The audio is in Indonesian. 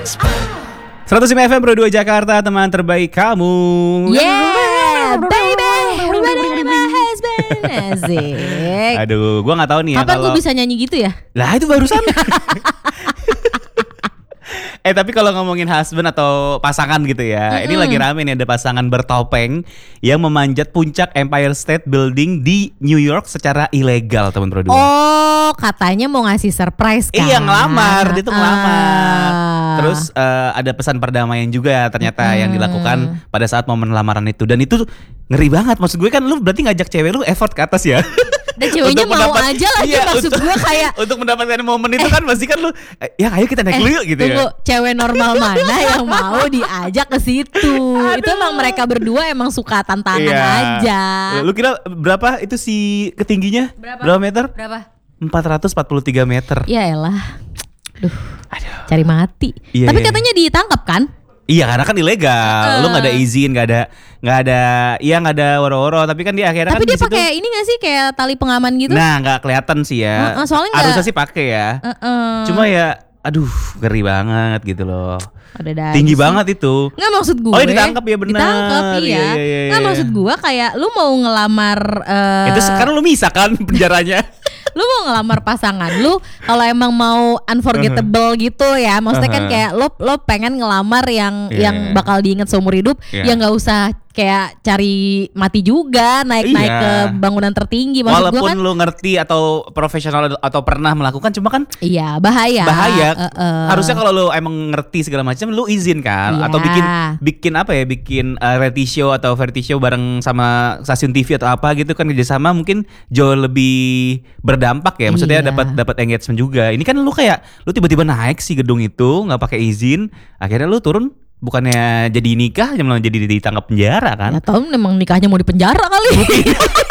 105 FM Pro 2 Jakarta, teman terbaik kamu. Yeah, baby, everybody my husband. Asik. Aduh, gue nggak tahu nih ya. Kapan gue bisa nyanyi gitu ya? Lah itu barusan. Tapi kalau ngomongin husband atau pasangan gitu ya, ini lagi rame nih, ada pasangan bertopeng yang memanjat puncak Empire State Building di New York secara ilegal, teman Pro 2. Oh, katanya mau ngasih surprise kan? Iya, ngelamar, dia tuh ngelamar. Terus ada pesan perdamaian juga ternyata yang dilakukan pada saat momen lamaran itu. Dan itu ngeri banget, maksud gue kan lu berarti ngajak cewek lu effort ke atas ya. Dan ceweknya mau aja lagi, maksud gue kayak untuk mendapatkan momen itu kan pasti kan lu ya ayo kita naik dulu yuk gitu tunggu, ya. Cewek normal mana yang mau diajak ke situ? Itu emang mereka berdua emang suka tantangan aja. Lu kira berapa itu si ketingginya? Berapa meter? Berapa? 443 meter. Ya elah. Aduh. Cari mati. Iya, tapi iya. katanya ditangkap kan? Iya, karena kan ilegal. Lu nggak ada izin, nggak ada woro-woro. Tapi kan dia akhirnya tapi kan dia pakai ini nggak sih kayak tali pengaman gitu? Nah, nggak kelihatan sih ya. Soalnya harusnya sih pakai ya. Cuma ya, aduh, ngeri banget gitu loh. Tinggi banget itu. Nggak, maksud gue. Oh, ditangkap ya, benar. Ditangkap, iya. Nggak, maksud gue kayak lu mau ngelamar. Itu sekarang lu bisa kan penjaranya. Lu mau ngelamar pasangan lu kalau emang mau unforgettable gitu ya, maksudnya kan kayak lo pengen ngelamar yang bakal diingat seumur hidup, ya nggak usah kayak cari mati juga naik ke bangunan tertinggi. Maksud walaupun gua kan, lu ngerti atau profesional atau pernah melakukan, cuma kan iya bahaya. Harusnya kalau lu emang ngerti segala macam lu izin kan, atau bikin apa ya, bikin reality show atau variety show bareng sama stasiun TV atau apa gitu kan, kerjasama mungkin jauh lebih berdampak ya. Maksudnya dapat engagement juga. Ini kan lu tiba-tiba naik si gedung itu nggak pakai izin, akhirnya lu turun. Bukannya jadi nikah, malah jadi ditangkap penjara kan? Ya tahu memang nikahnya mau di penjara kali.